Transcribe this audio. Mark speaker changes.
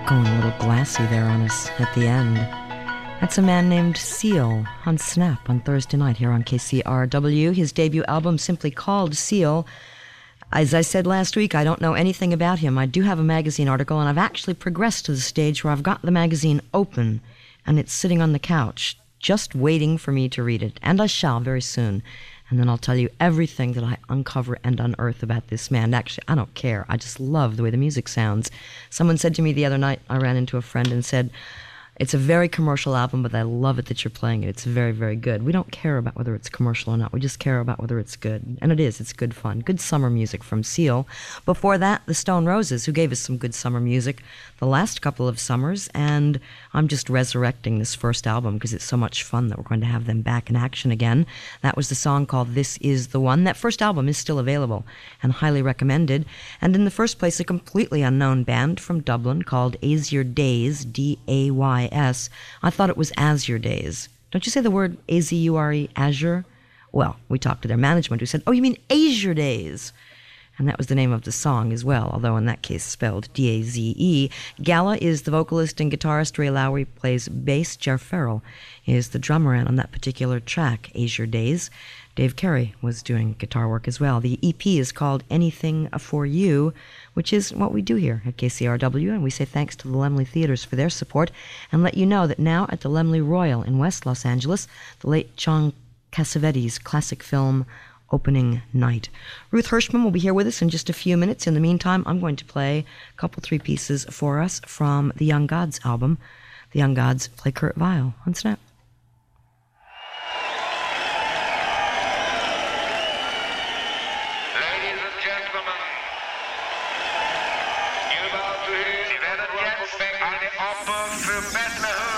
Speaker 1: Going a little glassy there on us at the end. That's a man named Seal on Snap on Thursday night here on KCRW. His debut album simply called Seal. As I said last week, I don't know anything about him. I do have a magazine article, and I've actually progressed to the stage where I've got the magazine open, and it's sitting on the couch, just waiting for me to read it. And I shall very soon. And then I'll tell you everything that I uncover and unearth about this man. Actually, I don't care. I just love the way the music sounds. Someone said to me the other night, I ran into a friend and said, it's a very commercial album, but I love it that you're playing it. It's very, very good. We don't care about whether it's commercial or not. We just care about whether it's good. And it is. It's good fun. Good summer music from Seal. Before that, the Stone Roses, who gave us some good summer music the last couple of summers. And I'm just resurrecting this first album because it's so much fun that we're going to have them back in action again. That was the song called This Is the One. That first album is still available and highly recommended. And in the first place, a completely unknown band from Dublin called Azure Days, D-A-Y-S. I thought it was Azure Days. Don't you say the word A-Z-U-R-E, Azure? Well, we talked to their management who said, oh, you mean Azure Days? And that was the name of the song as well, although in that case spelled D-A-Z-E. Gala is the vocalist and guitarist. Ray Lowry plays bass. Jer Farrell is the drummer, and on that particular track, Azure Days, Dave Carey was doing guitar work as well. The EP is called Anything for You, which is what we do here at KCRW, and we say thanks to the Laemmle Theaters for their support, and let you know that now at the Laemmle Royal in West Los Angeles, the late John Cassavetes' classic film opening night. Ruth Hirschman will be here with us in just a few minutes. In the meantime, I'm going to play a couple, three pieces for us from the Young Gods album. The Young Gods play Kurt Weill on Snap.
Speaker 2: Ladies and gentlemen, you're about to hear the Jets eine Oper für Bethlehem.